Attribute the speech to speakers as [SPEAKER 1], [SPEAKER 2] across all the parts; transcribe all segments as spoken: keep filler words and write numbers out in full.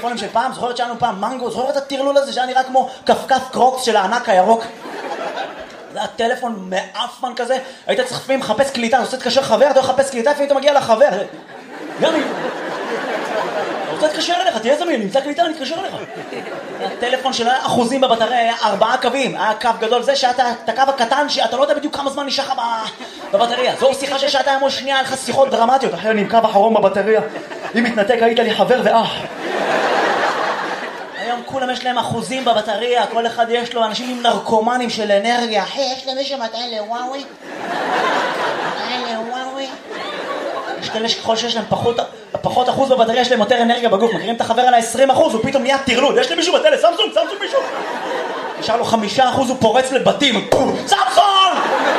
[SPEAKER 1] הטלפונים של פעם? זוכרת שלנו פעם מנגו? זוכרת את הטרלול הזה שהיה נראה כמו כפכף קרוקס של הענק הירוק? זה היה טלפון מאפמן כזה, היית צריך לפעמים לחפש קליטה, אתה רוצה להתקשר חבר, אתה רוצה לחפש קליטה, לפעמים אתה מגיע לחבר. גם אם... אתה רוצה להתקשר אליך, תהיה זמין, נמצא קליטה, אני אתקשר אליך. הטלפון של אחוזים בבטריה היה ארבעה קווים, היה קו גדול, זה שהיה את הקו הקטן שאתה לא יודע בדיוק כמה זמן נשאר לך בבטריה. זו שיחה של שעתיים או שנייה, היה לך שיחות דרמטיות, אחרי אני עם קו אחרון בבטריה, אם מתנתק היית לי חבר ואח. היום כולם יש להם אחוזים בבטריה, כל אחד יש לו אנשים עם נרקומנים של אנרגיה. אחי, יש למישהו מטען לוואוי? מטען לוואוי? יש כאלה שככל שיש להם פחות, פחות אחוז בבטריה, יש להם יותר אנרגיה בגוף. מכירים את החבר על ה-עשרים אחוז, הוא פתאום נהיה תרלוד. יש למישהו בטלס, סמסונג, סמסונג מישהו. נשאר לו חמישה אחוז, הוא פורץ לבתים. סמסונג!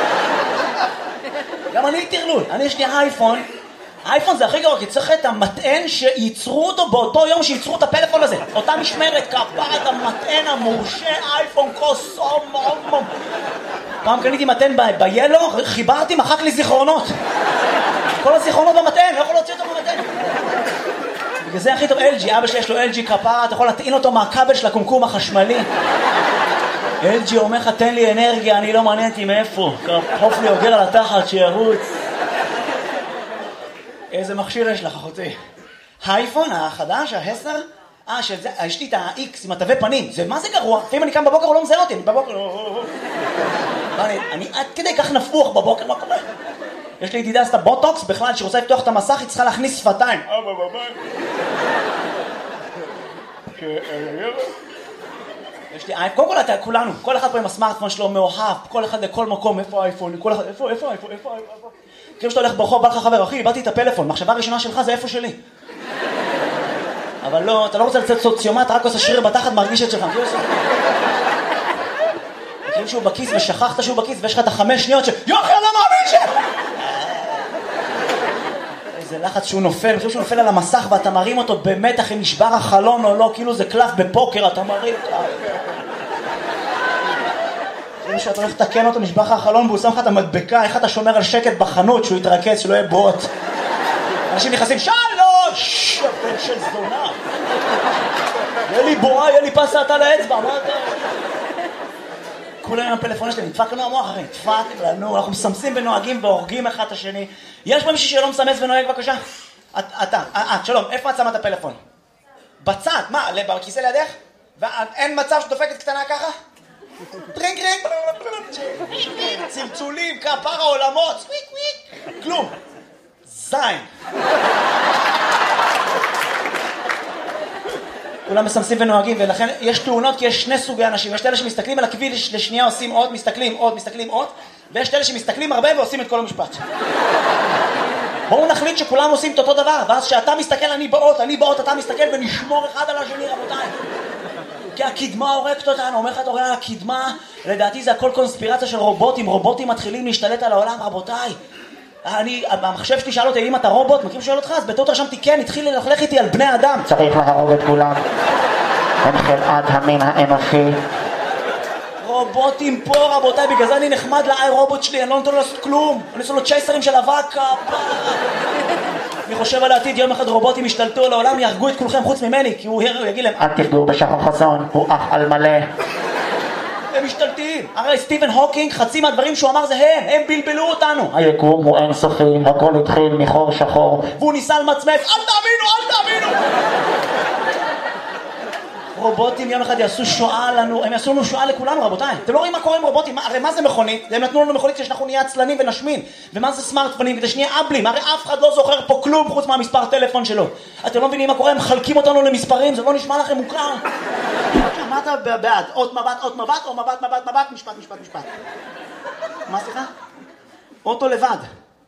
[SPEAKER 1] גם אני תרלוד. אני יש לי אייפון. האייפון זה הכי גרוע, כי צריך את המטען שייצרו אותו באותו יום שייצרו את הפלאפון הזה. אותה משמרת, כפרת המטען המורשה, אייפון קוסום, מום. פעם קניתי מטען ביילו, חיברתי, מחק לי זיכרונות. כל הזיכרונות במטען, לא יכול להוציא אותו במטען. בגלל זה הכי טוב אל ג'י, אבא שלי יש לו אל ג'י כפרה, אתה יכול להטעין אותו מהכבל של הקומקום החשמלי. אל ג'י אומר לך, תן לי אנרגיה, אני לא מעניינתי מאיפה. כפוף לי אוגר על התחת שירוץ. איזה מכשיר יש לך, אחותי? האייפון החדש, העשר? אה, שזה, יש לי את ה-X עם התווי פנים. זה, מה זה גרוע? לפעמים אני קם בבוקר, הוא לא מזהה אותי. בבוקר, אני עד כדי כך נפוח בבוקר, מה קורה? יש לי ידידה עשתה בוטוקס, בכלל, שרוצה לפתוח את המסך, היא צריכה להכניס שפתיים. יש לי אייפון, קודם כל אתה, כולנו, כל אחד פה עם הסמארטפון שלו מאוהב, כל אחד לכל מקום, איפה האייפון, כל אחד, איפה, איפה, איפה, איפה, איפה, כאילו שאתה הולך ברחוב, בא לך חבר, אחי, איבדתי את הפלאפון, מחשבה הראשונה שלך זה איפה שלי. אבל לא, אתה לא רוצה לצאת סוציומט, רק עושה שריר בתחת, מרגיש את שלך. כאילו שהוא בכיס ושכחת שהוא בכיס, ויש לך את החמש שניות של יוחי, אני לא מאמין ש... איזה לחץ שהוא נופל, כאילו שהוא נופל על המסך ואתה מרים אותו במתח אם נשבר החלון או לא, כאילו זה קלף בפוקר, אתה מרים אותה. כאילו שאתה הולך לתקן אותו, נשבר לך החלון והוא שם לך את המדבקה, איך אתה שומר על שקט בחנות שהוא יתרכז, שלא יהיה בוט. אנשים נכנסים, שלוש! בן של זונה. יהיה לי בועה, יהיה לי פסה אתה לאצבע, מה אתה? כולם עם הפלאפון שלהם, נדפק לנו המוח אחרי, נדפק לנו, אנחנו מסמסים ונוהגים והורגים אחד את השני. יש פה מישהו שלא מסמס ונוהג בבקשה? אתה, אה, שלום, איפה את שמה את הפלאפון? בצד, מה, בכיסא לידך? ואין מצב שדופקת קטנה ככה? טרינק טרינק, צלצולים, כפר העולמות, סוויק וויק, כלום. זין. כולם מסמסים ונוהגים, ולכן יש תאונות כי יש שני סוגי אנשים. יש את אלה שמסתכלים על הכביש לשנייה עושים עוד, מסתכלים עוד, מסתכלים עוד, ויש את אלה שמסתכלים הרבה ועושים את כל המשפט. בואו נחליט שכולם עושים את אותו דבר, ואז שאתה מסתכל אני באות, אני באות, אתה מסתכל ונשמור אחד על השני, רבותיי. כי הקדמה הורקת אותנו, אומר לך אתה רואה על הקדמה, לדעתי זה הכל קונספירציה של רובוטים, רובוטים מתחילים להשתלט על העולם, רבותיי. אני, המחשב שלי שאל אותי, אם אתה רובוט, מכיר שואל אותך, אז בטעות רשמתי כן, התחיל ללכלך איתי על בני אדם.
[SPEAKER 2] צריך להרוג את כולם. הם חלאת המין האנושי.
[SPEAKER 1] רובוטים פה, רבותיי, בגלל זה אני נחמד לאי רובוט שלי, אני לא נותן לו לעשות כלום. אני עושה לו צ'ייסרים של אבק, אני חושב על העתיד, יום אחד רובוטים ישתלטו על העולם, יהרגו את כולכם חוץ ממני, כי הוא יגיד להם,
[SPEAKER 2] אל תפגעו בשחר חסון, הוא אח על מלא.
[SPEAKER 1] הם משתלטים. הרי סטיבן הוקינג, חצי מהדברים שהוא אמר זה הם, הם בלבלו אותנו.
[SPEAKER 2] היקום הוא אינסופי, הכל התחיל מחור שחור.
[SPEAKER 1] והוא ניסה למצמץ, אל תאמינו, אל תאמינו! רובוטים יום אחד יעשו שואה לנו, הם יעשו לנו שואה לכולנו, רבותיי. אתם לא רואים מה קורה עם רובוטים? הרי מה זה מכונית? הם נתנו לנו מכונית כדי שאנחנו נהיה עצלנים ונשמין. ומה זה סמארטפונים? כדי שנהיה אבלים. הרי אף אחד לא זוכר פה כלום חוץ מהמספר טלפון שלו. אתם לא מבינים מה קורה? הם מחלקים אותנו למספרים, זה לא נשמע לכם מוכר. מה אתה בעד? עוד מבט, עוד מבט, או מבט, מבט, מבט, משפט, משפט, משפט. מה סליחה? אוטו לבד.